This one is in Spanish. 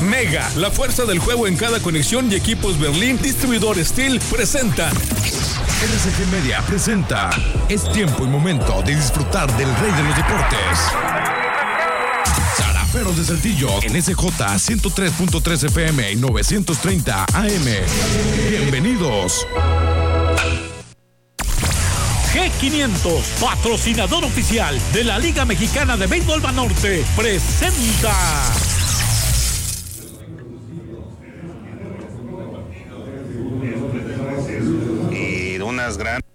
Mega, la fuerza del juego en cada conexión y Equipos Berlín, distribuidor Steel, presentan. RCG Media presenta. Es tiempo y momento de disfrutar del rey de los deportes. Zaraperos de Saltillo en SJ 103.3 FM y 930 AM. Bienvenidos. G500, patrocinador oficial de la Liga Mexicana de Béisbol Banorte, presenta. Y unas grandes.